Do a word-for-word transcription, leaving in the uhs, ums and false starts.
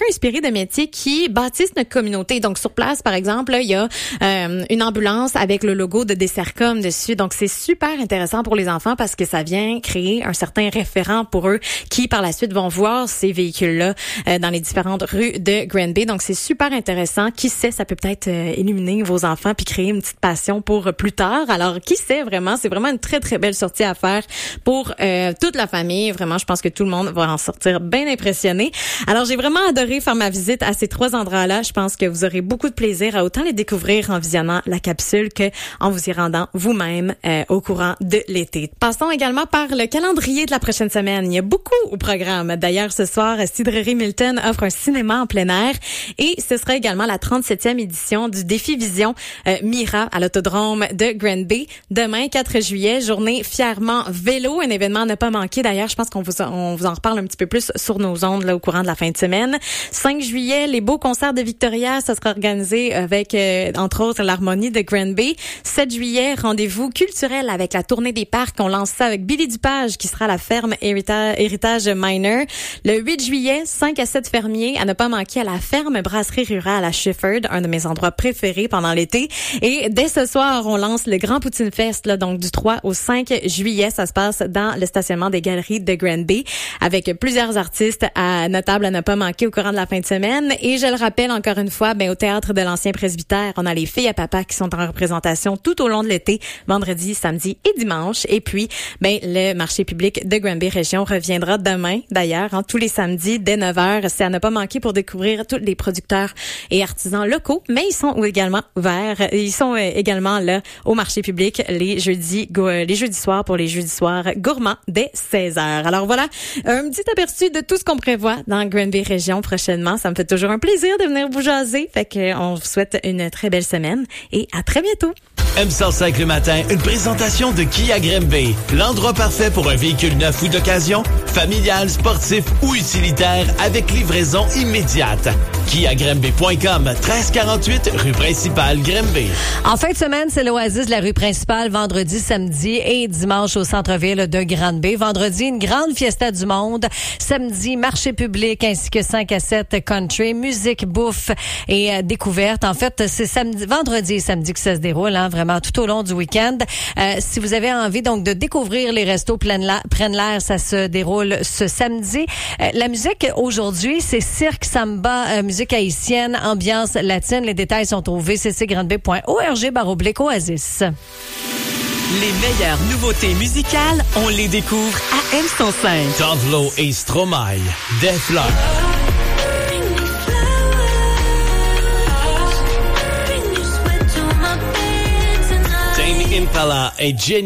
inspiré de métiers qui bâtissent notre communauté. Donc, sur place, par exemple, là, il y a euh, une ambulance avec le logo de Dessercom dessus. Donc, c'est super intéressant pour les enfants parce que ça vient créer un certain référent pour eux qui, par la suite, vont voir ces véhicules-là euh, dans les différentes rues de Granby. Donc, c'est super intéressant. Qui sait, ça peut peut-être euh, illuminer vos enfants puis créer une petite passion pour plus tard. Alors, qui sait vraiment? C'est vraiment une très, très belle sortie à faire pour euh, toute la famille. Vraiment, je pense que tout le monde va en sortir bien impressionné. Alors, j'ai vraiment adoré faire ma visite à ces trois endroits-là. Je pense que vous aurez beaucoup de plaisir à autant les découvrir en visionnant la capsule que en vous y rendant vous-même euh, au courant de l'été. Passons également par le calendrier de la prochaine semaine. Il y a beaucoup au programme. D'ailleurs, ce soir, Cidrerie Milton offre un cinéma en plein air et ce sera également la trente-septième édition du Défi Vision euh, Mira à l'autodrome de Granby. Demain, quatre juillet, journée fièrement vélo, un événement à ne pas manquer. D'ailleurs, je pense qu'on vous, on vous en reparle un petit peu plus sur nos ondes là au courant de la fin de semaine. cinq juillet, les beaux concerts de Victoria, ça sera organisé avec, euh, entre autres, l'Harmonie de Granby. sept juillet, rendez-vous culturel avec la tournée des parcs. On lance ça avec Billy Dupage qui sera à la ferme Héritage, Héritage Minor. Le huit juillet, cinq à sept fermiers à ne pas manquer à la ferme Brasserie Rurale à Shifford, un de mes endroits préférés pendant l'été. Et dès ce soir, on lance le Grand Poutine Fest, là, donc du trois au cinq juillet. Ça se passe dans le stationnement des Galeries de Granby avec plusieurs artistes à, notables à ne pas manquer au courant de la fin de semaine. Et je le rappelle encore une fois, ben, au Théâtre de l'Ancien Presbytère, on a les Filles à Papa qui sont en représentation tout au long de l'été, vendredi, samedi et dimanche. Et puis, ben, le marché public de Granby Région reviendra demain, d'ailleurs, hein, tous les samedis dès neuf heures. C'est à ne pas manquer pour découvrir tous les producteurs et artisans locaux, mais ils sont également ouverts. Ils sont également là au marché public les jeudis, les jeudis soirs pour les jeudis soirs gourmands dès seize heures. Alors voilà, un petit aperçu de tout ce qu'on prévoit dans Granby Région prochainement. Ça me fait toujours un plaisir de venir vous jaser. Fait que on vous souhaite une très belle semaine et à très bientôt. M cent cinq le matin, une présentation de Kia Granby. L'endroit parfait pour un véhicule neuf ou d'occasion, familial, sportif ou utilitaire avec livraison immédiate. Kia Granby point com, treize quarante-huit rue principale Granby. En fin de semaine, c'est l'Oasis de la rue principale, vendredi, samedi et dimanche au centre-ville de Granby. Vendredi, une grande fiesta du monde. Samedi, marché public ainsi que cinq à sept country, musique, bouffe et euh, découverte. En fait, c'est samedi, vendredi et samedi que ça se déroule, hein, vraiment tout au long du week-end. Euh, si vous avez envie donc de découvrir les restos prennent l'air, ça se déroule ce samedi. Euh, la musique aujourd'hui, c'est cirque, samba, euh, musique haïtienne, ambiance latine. Les détails sont au v c c granby point org barre oblique oasis. Les meilleures nouveautés musicales, on les découvre à M cent cinq. Tove et Stromae, des fleurs. Impala et Jenny